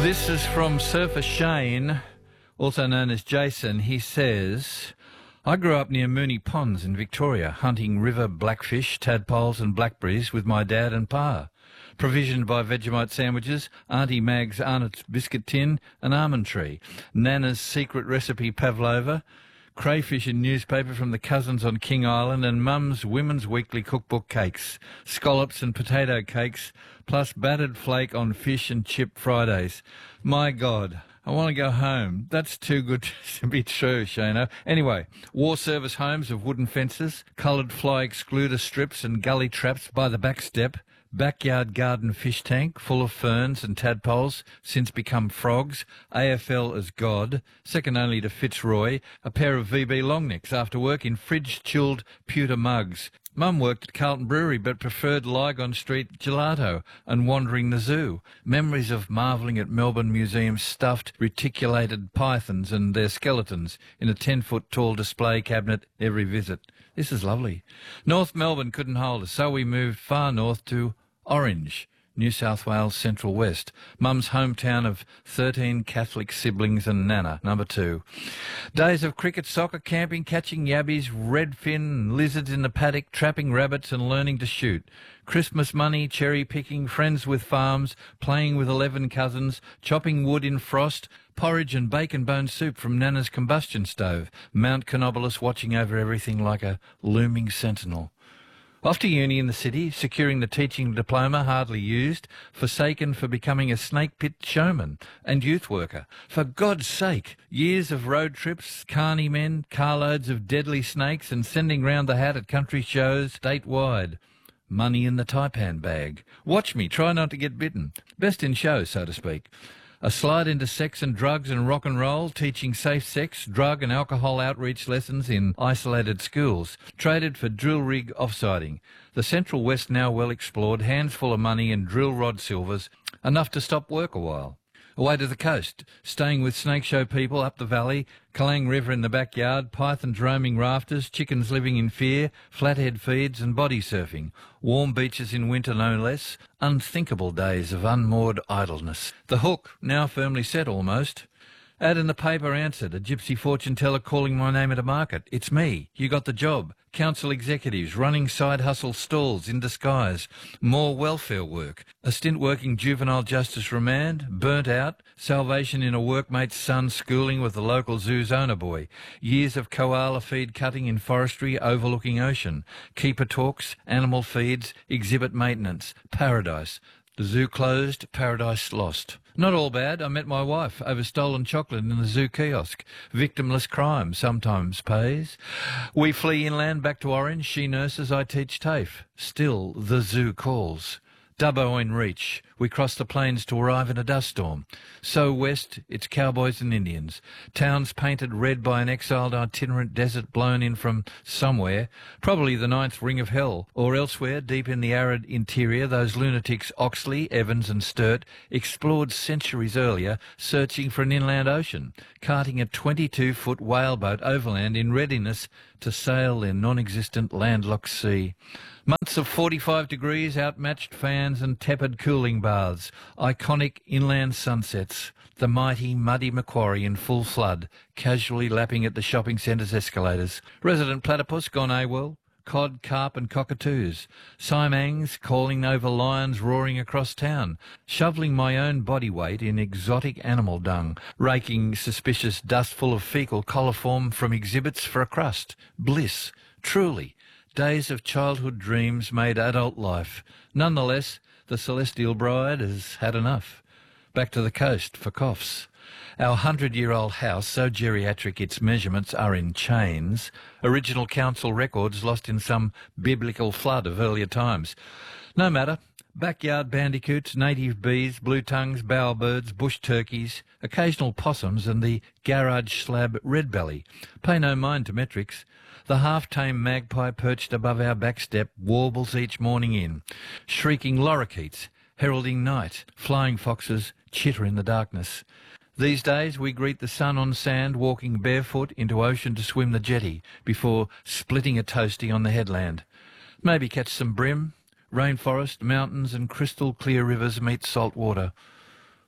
This is from Surfer Shane, also known as Jason. He says, I grew up near Mooney Ponds in Victoria, hunting river blackfish, tadpoles and blackberries with my dad and pa. Provisioned by Vegemite sandwiches, Auntie Mag's Arnott's biscuit tin, an almond tree, Nana's secret recipe pavlova, crayfish in newspaper from the cousins on King Island, and Mum's Women's Weekly cookbook cakes, scallops and potato cakes, plus battered flake on fish and chip Fridays. My God, I want to go home. That's too good to be true, Shano. Anyway, war service homes of wooden fences, coloured fly excluder strips and gully traps by the back step, backyard garden fish tank full of ferns and tadpoles, since become frogs, AFL as God, second only to Fitzroy, a pair of VB longnecks after work in fridge-chilled pewter mugs. Mum worked at Carlton Brewery but preferred Lygon Street gelato and wandering the zoo. Memories of marvelling at Melbourne Museum's stuffed reticulated pythons and their skeletons in a 10-foot tall display cabinet every visit. This is lovely. North Melbourne couldn't hold us, so we moved far north to Orange, New South Wales Central West, Mum's hometown of 13 Catholic siblings and Nana, number 2. Days of cricket, soccer, camping, catching yabbies, redfin, lizards in the paddock, trapping rabbits and learning to shoot. Christmas money, cherry picking, friends with farms, playing with 11 cousins, chopping wood in frost, porridge and bacon bone soup from Nana's combustion stove, Mount Canobolas watching over everything like a looming sentinel. Off to uni in the city, securing the teaching diploma hardly used, forsaken for becoming a snake pit showman and youth worker. For God's sake, years of road trips, carny men, carloads of deadly snakes and sending round the hat at country shows statewide. Money in the taipan bag. Watch me, try not to get bitten. Best in show, so to speak. A slide into sex and drugs and rock and roll, teaching safe sex, drug and alcohol outreach lessons in isolated schools, traded for drill rig offsiding. The Central West now well explored, hands full of money and drill rod silvers, enough to stop work a while. Away to the coast, staying with snake show people up the valley, Kalang River in the backyard, pythons roaming rafters, chickens living in fear, flathead feeds and body surfing, warm beaches in winter no less, unthinkable days of unmoored idleness. The hook, now firmly set almost. Ad in the paper answered, a gypsy fortune teller calling my name at a market. It's me. You got the job. Council executives, running side hustle stalls in disguise, more welfare work, a stint working juvenile justice remand, burnt out, salvation in a workmate's son schooling with the local zoo's owner boy, years of koala feed cutting in forestry overlooking ocean, keeper talks, animal feeds, exhibit maintenance, paradise. The zoo closed, paradise lost. Not all bad. I met my wife over stolen chocolate in the zoo kiosk. Victimless crime sometimes pays. We flee inland back to Orange. She nurses, I teach TAFE. Still, the zoo calls. Dubbo in reach. We cross the plains to arrive in a dust storm. So west, it's cowboys and Indians. Towns painted red by an exiled itinerant desert blown in from somewhere, probably the ninth ring of hell, or elsewhere deep in the arid interior, those lunatics Oxley, Evans and Sturt explored centuries earlier, searching for an inland ocean, carting a 22-foot whaleboat overland in readiness to sail their non-existent landlocked sea. Months of 45 degrees, outmatched fans and tepid cooling baths, iconic inland sunsets, the mighty muddy Macquarie in full flood, casually lapping at the shopping centre's escalators, resident platypus gone AWOL, cod, carp and cockatoos, simangs calling over lions roaring across town, shoveling my own body weight in exotic animal dung, raking suspicious dust full of faecal coliform from exhibits for a crust. Bliss, truly. Days of childhood dreams made adult life. Nonetheless, the celestial bride has had enough. Back to the coast for coughs. Our 100-year-old house, so geriatric its measurements are in chains, original council records lost in some biblical flood of earlier times. No matter. Backyard bandicoots, native bees, blue tongues, bowerbirds, bush turkeys, occasional possums and the garage slab redbelly. Pay no mind to metrics. The half-tame magpie perched above our back step warbles each morning in, shrieking lorikeets, heralding night, flying foxes chitter in the darkness. These days we greet the sun on sand, walking barefoot into ocean to swim the jetty before splitting a toastie on the headland. Maybe catch some bream. Rainforest, mountains and crystal clear rivers meet salt water.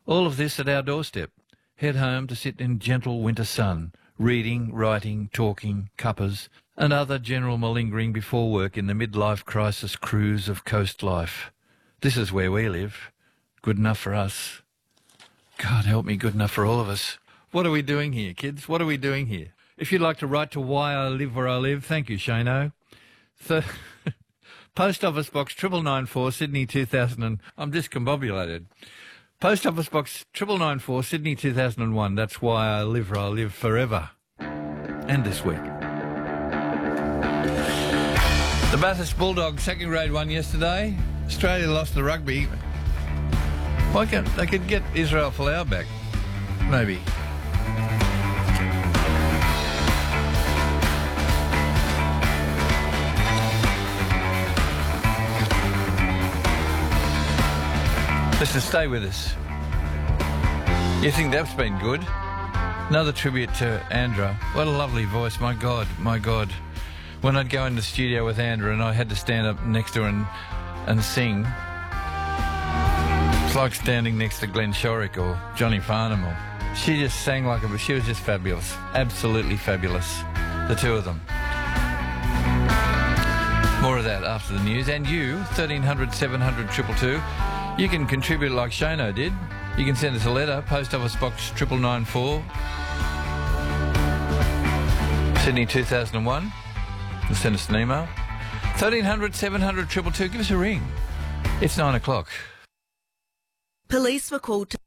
All of this at our doorstep. Head home to sit in gentle winter sun, reading, writing, talking, cuppas, and other general malingering before work in the midlife crisis cruise of coast life. This is where we live. Good enough for us. God help me, good enough for all of us. What are we doing here, kids? What are we doing here? If you'd like to write to Why I Live Where I Live, thank you, Shano. Post Office Box 9994, Sydney 2000. I'm discombobulated. Post Office Box 9994, Sydney 2001. That's Why I Live Where I Live forever. And this week. The Bathurst Bulldogs second grade won yesterday. Australia lost the rugby. Why can't they could get Israel Folau back? Maybe. Listen, stay with us. You think that's been good? Another tribute to Andra. What a lovely voice, my God, my God. When I'd go in the studio with Andra and I had to stand up next to her and sing, it's like standing next to Glenn Shorrock or Johnny Farnham. She just sang like she was just fabulous, absolutely fabulous, the two of them. More of that after the news. And you, 1300 700 222, you can contribute like Shano did. You can send us a letter, Post Office Box 9994, Sydney 2001. Or send us an email. 1300 700 222. Give us a ring. It's 9 o'clock. Police were called to...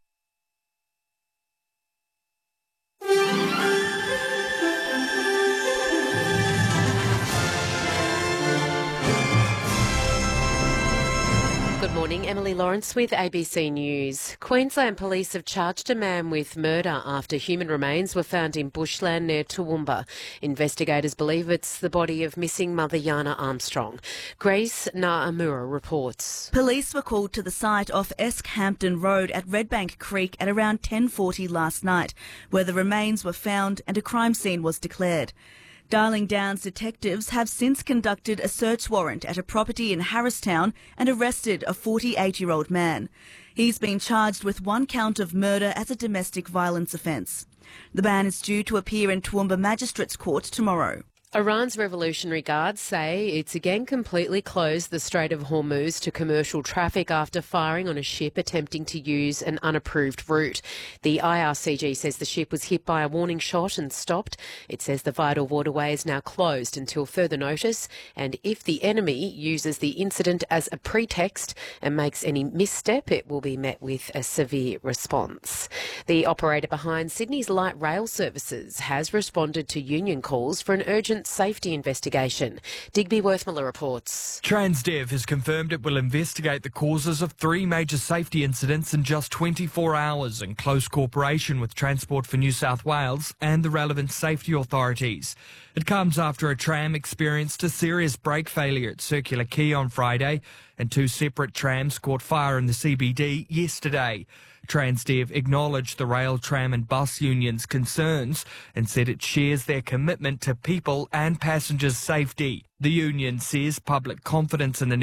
Good morning, Emily Lawrence with ABC News. Queensland Police have charged a man with murder after human remains were found in bushland near Toowoomba. Investigators believe it's the body of missing mother Yana Armstrong. Grace Naamura reports. Police were called to the site off Esk-Hampton Road at Redbank Creek at around 10:40 last night, where the remains were found and a crime scene was declared. Darling Downs detectives have since conducted a search warrant at a property in Harristown and arrested a 48-year-old man. He's been charged with one count of murder as a domestic violence offence. The man is due to appear in Toowoomba Magistrates Court tomorrow. Iran's Revolutionary Guards say it's again completely closed the Strait of Hormuz to commercial traffic after firing on a ship attempting to use an unapproved route. The IRCG says the ship was hit by a warning shot and stopped. It says the vital waterway is now closed until further notice, and if the enemy uses the incident as a pretext and makes any misstep, it will be met with a severe response. The operator behind Sydney's light rail services has responded to union calls for an urgent safety investigation. Digby Worthmiller reports. Transdev has confirmed it will investigate the causes of 3 major safety incidents in just 24 hours in close cooperation with Transport for New South Wales and the relevant safety authorities. It comes after a tram experienced a serious brake failure at Circular Quay on Friday and 2 separate trams caught fire in the CBD yesterday. Transdev acknowledged the rail, tram and bus unions' concerns and said it shares their commitment to people and passengers' safety. The union says public confidence in the